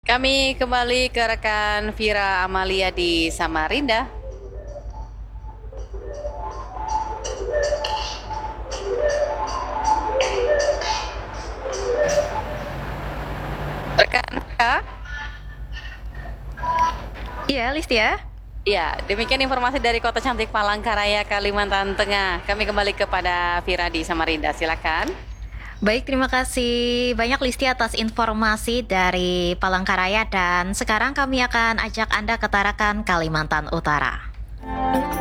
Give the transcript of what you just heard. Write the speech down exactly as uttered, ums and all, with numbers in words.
Kami kembali ke rekan Vira Amalia di Samarinda. Rekan Vira, Iya, Listia. ya demikian informasi dari Kota Cantik Palangkaraya, Kalimantan Tengah. Kami kembali kepada Vira di Samarinda, silakan. Baik, terima kasih banyak Listia atas informasi dari Palangkaraya dan sekarang kami akan ajak Anda ke Tarakan, Kalimantan Utara.